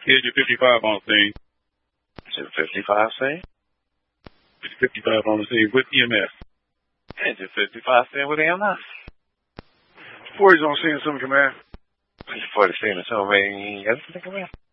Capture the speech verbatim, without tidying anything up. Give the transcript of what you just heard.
Here's your fifty-five on the scene. Is it fifty-five scene? fifty-five on the scene with E M S. Is it fifty-five scene with E M S? forty's on scene, some command. forty scene, so maybe, yes, command.